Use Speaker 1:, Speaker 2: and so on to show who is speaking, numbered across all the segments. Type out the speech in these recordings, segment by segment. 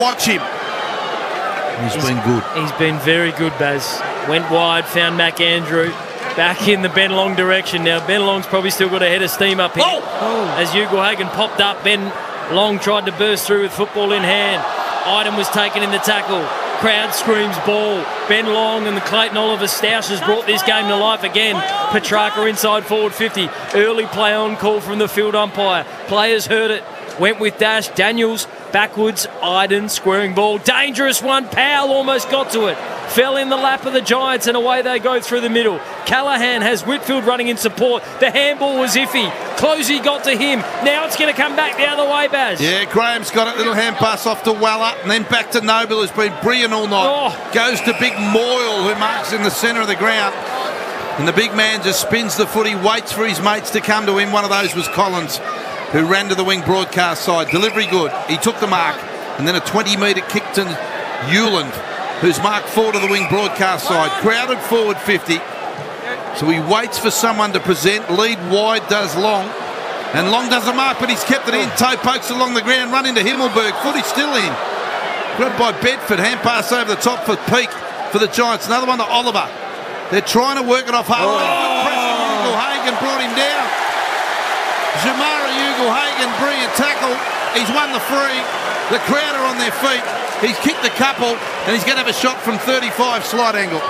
Speaker 1: Watch him. He's been good.
Speaker 2: He's been very good, Baz. Went wide, found McAndrew. Back in the Ben Long direction now. Ben Long's probably still got a head of steam up here. As Ugle-Hagan popped up, Ben Long tried to burst through with football in hand. Iden was taken in the tackle. Crowd screams ball. Ben Long and the Clayton Oliver Stoush has brought this game to life again. Petrarca inside forward 50. Early play on call from the field umpire. Players heard it. Went with dash. Daniels backwards. Iden squaring ball. Dangerous one. Powell almost got to it. Fell in the lap of the Giants and away they go through the middle. Callaghan has Whitfield running in support. The handball was iffy. Closey got to him. Now it's going to come back the other way, Baz.
Speaker 1: Yeah, Graham's got a little hand pass off to Weller and then back to Noble, who's been brilliant all night. Goes to Big Moyle, who marks in the centre of the ground. And the big man just spins the footy, waits for his mates to come to him. One of those was Collins, who ran to the wing broadcast side. Delivery good. He took the mark. And then a 20-metre kick to Hewland, who's marked forward to the wing broadcast side. Crowded forward 50. So he waits for someone to present. Lead wide does Long. And Long does a mark, but he's kept it in. Toe pokes along the ground, run into Himmelberg. Footy still in. Grabbed by Bedford. Hand pass over the top for Peak for the Giants. Another one to Oliver. They're trying to work it off hard. Ugle-Hagan brought him down. Jamara Ugle-Hagan, brilliant tackle. He's won the free. The crowd are on their feet. He's kicked a couple, and he's going to have a shot from 35 slight angle.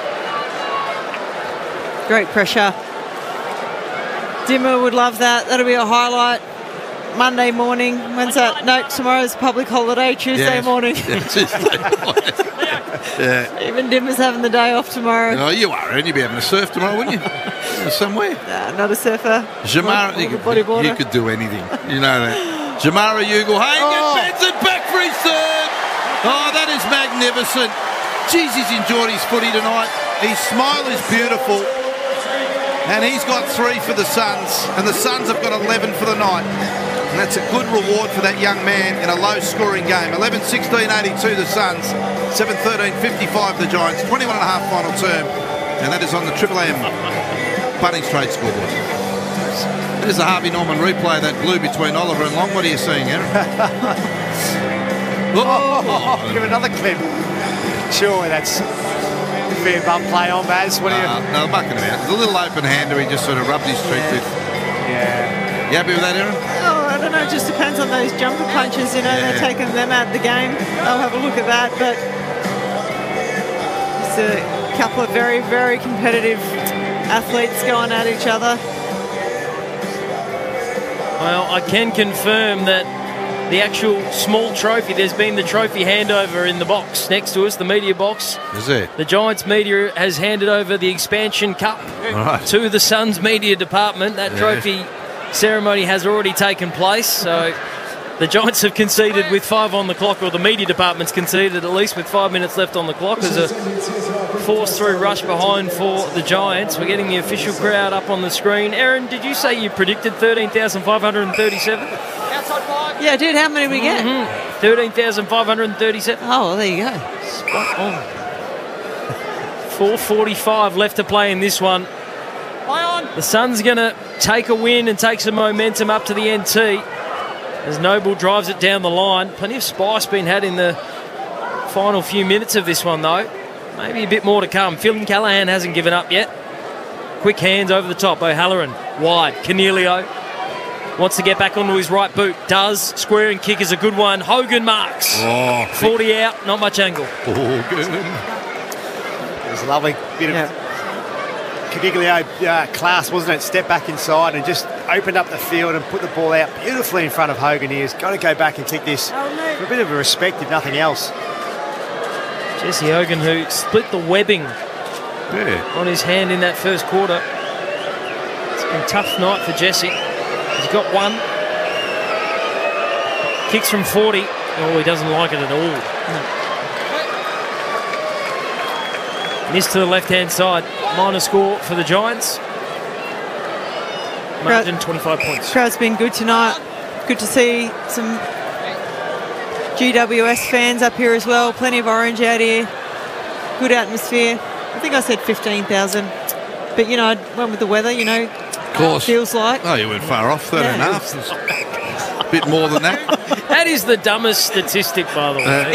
Speaker 3: Great pressure. Dimmer would love that. That'll be a highlight. Monday morning. When's that? No, tomorrow's a public holiday. Tuesday morning.
Speaker 1: Yeah, Tuesday morning. Yeah.
Speaker 3: Even Dimmer's having the day off tomorrow.
Speaker 1: Oh, you are, and you'll be having a surf tomorrow, wouldn't you? Somewhere.
Speaker 3: Nah, not a surfer.
Speaker 1: Jamara, you could do anything. You know that. Jamara Ugle-Hagan bends it back for his third. Oh, that is magnificent. Jeez, he's enjoyed his footy tonight. His smile is beautiful. And he's got 3 for the Suns. And the Suns have got 11 for the night. And that's a good reward for that young man in a low-scoring game. 11-16-82 the Suns. 7-13-55 the Giants. 21 and a half final term. And that is on the Triple M Bunnings Trade scoreboard. There's the Harvey Norman replay of that blue between Oliver and Long. What are you seeing, Aaron?
Speaker 4: Give another clip. Sure, that's a fair bump play on, Baz. What are you?
Speaker 1: No, mucking him out. There's a little open hander he just sort of rubbed his cheek with.
Speaker 4: Yeah.
Speaker 1: You happy with that, Aaron?
Speaker 3: Oh, I don't know. It just depends on those jumper punches. You know, they're taking them out of the game. I'll have a look at that. But it's a couple of very, very competitive athletes going at each other.
Speaker 2: Well, I can confirm that the actual small trophy, there's been the trophy handover in the box next to us, the media box.
Speaker 1: Is it?
Speaker 2: The Giants media has handed over the expansion cup to the Suns media department. That trophy ceremony has already taken place. So the Giants have conceded with 5 on the clock, or the media department's conceded at least with 5 minutes left on the clock. There's a forced through rush behind for the Giants. We're getting the official crowd up on the screen. Aaron, did you say you predicted 13,537?
Speaker 3: Yeah, I did. How many did we get?
Speaker 2: 13,537.
Speaker 3: Oh, well, there you go.
Speaker 2: Spot on. 4:45 left to play in this one. The Suns going to take a win and take some momentum up to the NT as Noble drives it down the line. Plenty of spice being had in the final few minutes of this one, though. Maybe a bit more to come. Phil Callaghan hasn't given up yet. Quick hands over the top. O'Halloran wide. Cornelio wants to get back onto his right boot. Does. Squaring kick is a good one. Hogan marks. 40 out. Not much angle.
Speaker 1: Hogan.
Speaker 4: It was a lovely bit of Caniglio class, wasn't it? Step back inside and just opened up the field and put the ball out beautifully in front of Hogan. He has got to go back and kick this for a bit of a respect, if nothing else.
Speaker 2: Jesse Hogan, who split the webbing on his hand in that first quarter. It's been a tough night for Jesse. He's got one. Kicks from 40. Oh, he doesn't like it at all. Missed to the left-hand side. Minor score for the Giants. Margin 25 points.
Speaker 3: Crowd's been good tonight. Good to see some GWS fans up here as well. Plenty of orange out here. Good atmosphere. I think I said 15,000. But, you know, I went with the weather, you know.
Speaker 1: Of course.
Speaker 3: Feels like.
Speaker 1: Oh, you went far off, 13 and a half. A bit more than that.
Speaker 2: How That is the dumbest statistic, by the way.